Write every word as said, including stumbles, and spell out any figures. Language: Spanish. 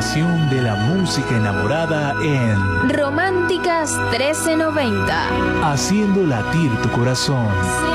programación de la música enamorada en Románticas trece noventa. Haciendo latir tu corazón.